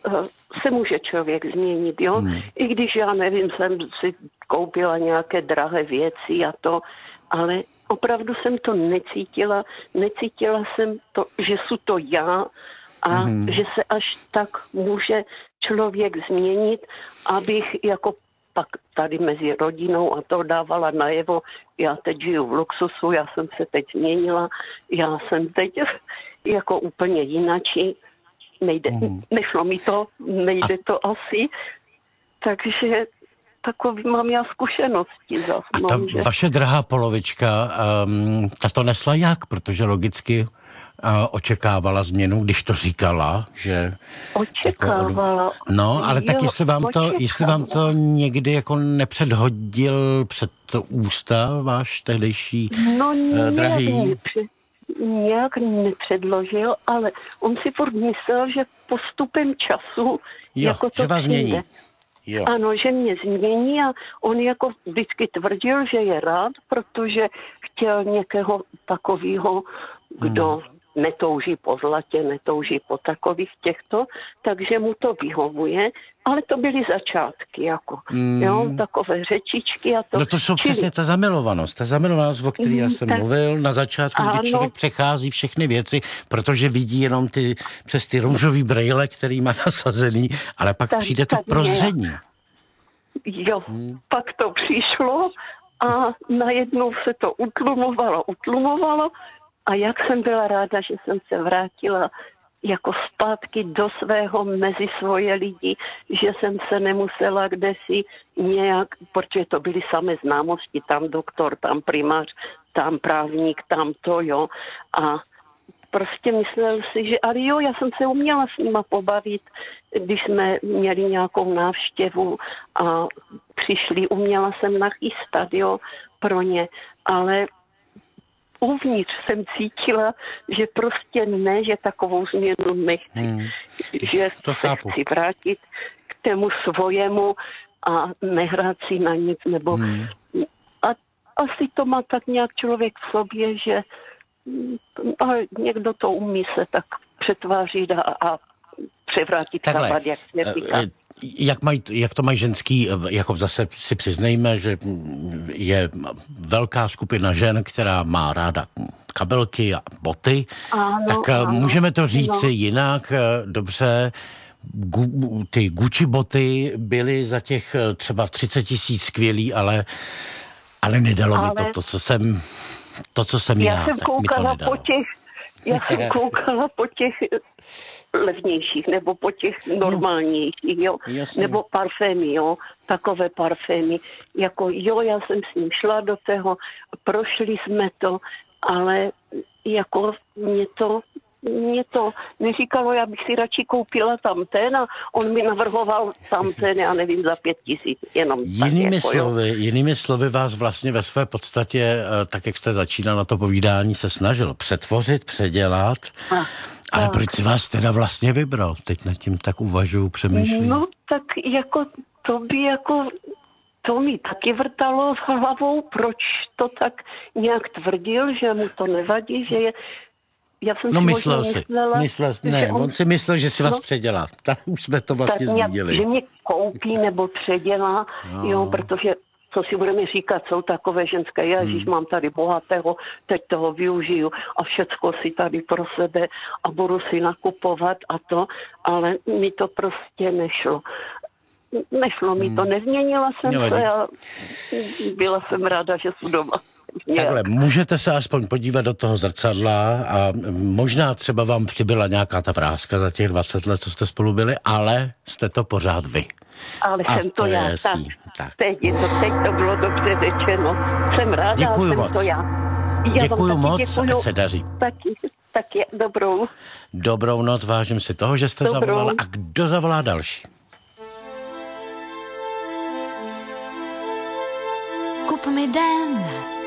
se může člověk změnit, jo. I když já nevím, jsem si koupila nějaké drahé věci a to, ale opravdu jsem to necítila. Necítila jsem to, že jsou to já a že se až tak může člověk změnit, abych jako pak tady mezi rodinou a to dávala najevo. Já teď žiju v luxusu, já jsem se teď změnila, já jsem teď jako úplně jinačí. Nešlo mi to, nejde to asi. Takže takový mám já zkušenosti zase. A ta vaše drahá polovička, ta to nesla jak? Protože logicky očekávala změnu, když to říkala, že... Očekávala. No, ale tak jestli vám to někdy jako nepředhodil před ústa váš tehdejší drahý... Nějak nepředložil, ale on si furt myslel, že postupem času jako to vás přijde. Změní. Jo. Ano, že mě změní a on jako vždycky tvrdil, že je rád, protože chtěl někoho takového, kdo netouží po zlatě, netouží po takových těchto, takže mu to vyhovuje, ale to byly začátky, jako, jo, takové řečičky a to. No to jsou přesně ta zamilovanost, o které já jsem mluvil na začátku, kdy člověk přechází všechny věci, protože vidí jenom přes ty růžový brejle, který má nasazený, ale pak přijde to prozření. Jo, pak to přišlo a najednou se to utlumovalo a jak jsem byla ráda, že jsem se vrátila jako zpátky do svého mezi svoje lidi, že jsem se nemusela kdesi nějak, protože to byly samé známosti, tam doktor, tam primář, tam právník, tam to, jo. A prostě myslel si, že ale jo, já jsem se uměla s nima pobavit, když jsme měli nějakou návštěvu a přišli, uměla jsem nachystat, jo, pro ně, ale uvnitř jsem cítila, že prostě ne, že takovou změnu nechci. Že se chci vrátit k tému svojemu a nehrát si na nic, nebo a asi to má tak nějak člověk v sobě, že někdo to umí se tak přetvářit a převrátit kabát, jak se říká. Jak to mají ženský, jako zase si přiznejme, že je velká skupina žen, která má ráda kabelky a boty, tak můžeme to říct jinak, dobře, ty Gucci boty byly za těch třeba 30 000 skvělý, ale nedalo mi to, co jsem já, tak mi to nedalo. Já jsem koukala po těch levnějších, nebo po těch normálnějších, jo, nebo parfémy, jo, takové parfémy, jako jo, já jsem s ním šla do toho, prošli jsme to, ale jako mě to neříkalo, já bych si radši koupila tamten a on mi navrhoval tamten, já nevím, za 5 000, jenom Jinými slovy vás vlastně ve své podstatě, tak jak jste začínal na to povídání, se snažil přetvořit, předělat, ale proč si vás teda vlastně vybral? Teď nad tím tak uvažuju, přemýšlím. No, tak jako to mi taky vrtalo s hlavou, proč to tak nějak tvrdil, že mu to nevadí, že je... On si myslel, že si vás předělá. Tak už jsme to vlastně zmínili. Že mě koupí nebo předělá, jo, protože co si budeme říkat, jsou takové ženské, ježiš, mám tady bohatého, teď toho využiju a všecko si tady pro sebe a budu si nakupovat a to, ale mi to prostě nešlo. Nešlo mi to, nezměnila jsem se a byla jsem ráda, že jsem doma. Takhle, můžete se aspoň podívat do toho zrcadla a možná třeba vám přibyla nějaká ta vráska za těch 20 let, co jste spolu byli, ale jste to pořád vy. Ale jsem to já, tak. Teď to bylo dobře řečeno. Jsem ráda, jsem to já. Děkuju moc, ať se daří. Taky, dobrou. Dobrou noc, vážím si toho, že jste zavolala. A kdo zavolá další? Coupe mes dents